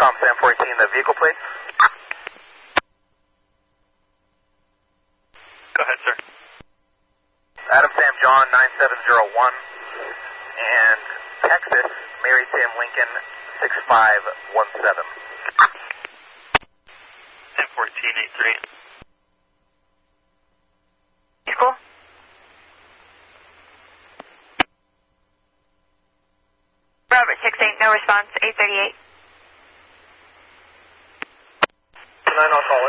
Intercom Sam 14, the vehicle plate. Go ahead, sir. Adam Sam John 9701 and Texas Mary Sam Lincoln 6517. Sam 1483. Vehicle. Robert 68, no response, 838. Tonight I'll call